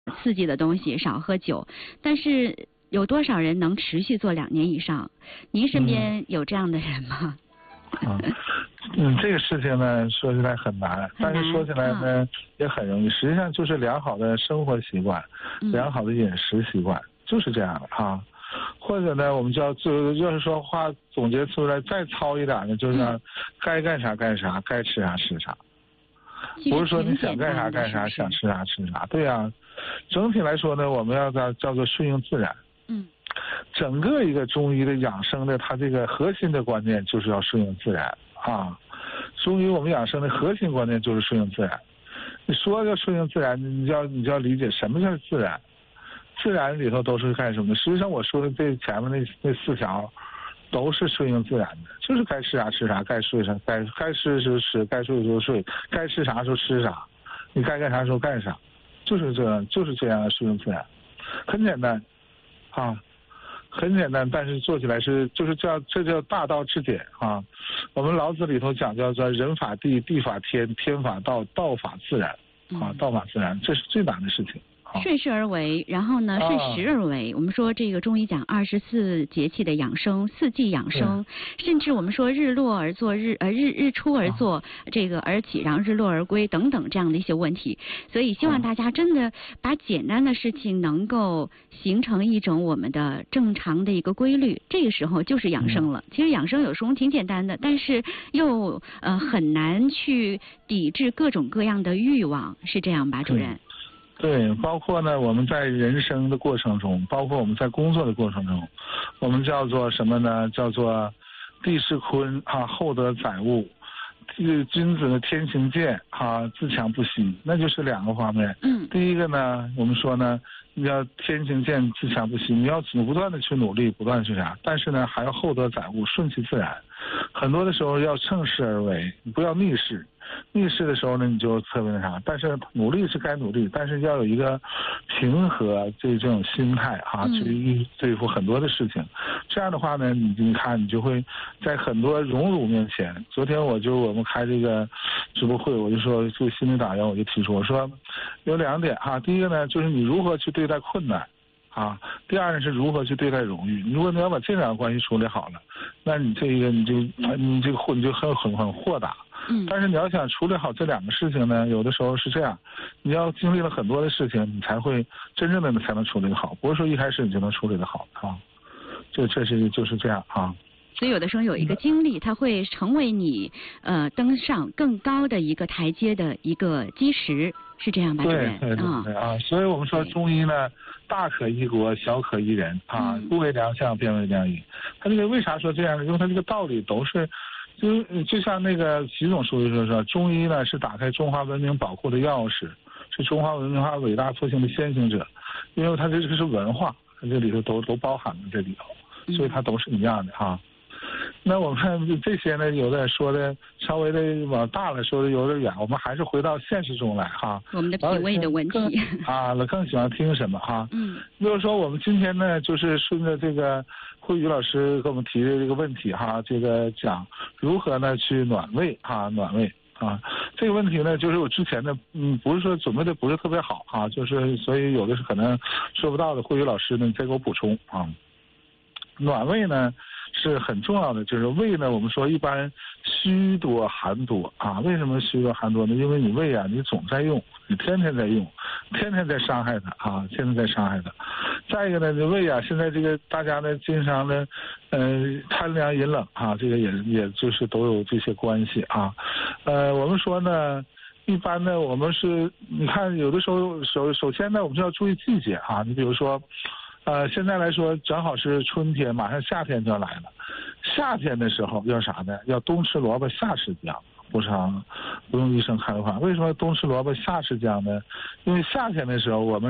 刺激的东西，少喝酒。但是有多少人能持续做2年以上？您身边有这样的人吗？ 这个事情呢，说起来很难，但是说起来呢，也很容易。实际上就是良好的生活习惯，良好的饮食习惯，就是这样的啊。或者呢，我们要是说话总结出来再糙一点呢，就是该干啥干啥，该吃啥吃啥，不是说你想干啥干啥，想吃啥吃啥。对呀，整体来说呢，我们要叫做顺应自然。整个一个中医的养生的，它这个核心的观念就是要顺应自然啊。中医我们养生的核心观念就是顺应自然。你说要顺应自然，你就要理解什么叫自然。自然里头都是干什么的？实际上我说的这前面那4条，都是顺应自然的，就是该吃啥吃啥，该睡啥该吃就吃，该睡就睡，该吃啥时候吃啥，你该干啥时候干啥，就是这样的顺应自然，很简单，啊，很简单，但是做起来这叫大道至简啊。我们老子里头讲叫做人法地，地法天，天法道，道法自然啊，道法自然，这是最难的事情。 顺势而为，然后呢，顺时而为。我们说这个中医讲24节气的养生，4季养生，甚至我们说日落而作，日出而作，这个而起，然后日落而归等等这样的一些问题。所以希望大家真的把简单的事情能够形成一种我们的正常的一个规律，这个时候就是养生了。其实养生有时候挺简单的，但是又很难去抵制各种各样的欲望，是这样吧，主任？ 对，包括呢，我们在人生的过程中，包括我们在工作的过程中，我们叫做什么呢？叫做地势坤啊，厚德载物。君子的天行健啊，自强不息，那就是2个方面。第一个呢，我们说呢，你要天行健，自强不息，你要不断的去努力，不断去啥，但是呢，还要厚德载物，顺其自然。很多的时候要乘势而为，你不要逆势。逆势的时候呢，你就特别那啥，但是努力是该努力，但是要有一个平和这种心态啊，去对付很多的事情。这样的话呢，你看你就会在很多荣辱面前。昨天我们开这个直播会，我就说做心理导员，我就提出我说有2点哈，第一个呢就是你如何去对待困难啊，第二呢是如何去对待荣誉。如果你要把这2个关系处理好了，那你这个你就很豁达。但是你要想处理好这2个事情呢，有的时候是这样，你要经历了很多的事情，你才会真正的才能处理好，不是说一开始你就能处理得好啊。就是这样啊。 所以有的时候有一个经历，它会成为你登上更高的一个台阶的一个基石，是这样吧，主任？ 对啊，所以我们说中医呢，大可一国，小可一人啊，不为良相，便为良医。他这个为啥说这样呢？因为他这个道理都是。就像那个习总书记说，中医呢是打开中华文明宝库的钥匙，是中华文化伟大复兴的先行者，因为它这个是文化，它这里头都包含了这里头，所以它都是一样的哈。那我们看这些呢，有点说的稍微的往大了说的有点远，我们还是回到现实中来哈。 我们的品味的问题啊，更喜欢听什么哈？比如说我们今天呢，就是顺着这个慧宇老师给我们提的这个问题哈，这个讲如何呢去暖胃哈，暖胃啊，这个问题呢，就是我之前呢，不是说准备的不是特别好啊，就是所以有的是可能说不到的，慧宇老师呢，你再给我补充啊。暖胃呢是很重要的，就是胃呢，我们说一般虚多寒多啊。为什么虚多寒多呢？因为你胃啊，你总在用，你天天在用，天天在伤害它啊，天天在伤害它。再一个呢，这胃啊，现在这个大家呢经常呢，贪凉饮冷啊，这个也就是都有这些关系啊。我们说呢，一般呢，我们是你看有的时候首先呢，我们就要注意季节啊。你比如说。现在来说正好是春天，马上夏天就要来了。夏天的时候要啥呢？要冬吃萝卜夏吃姜，不用医生开的话。为什么冬吃萝卜夏吃姜呢？因为夏天的时候我们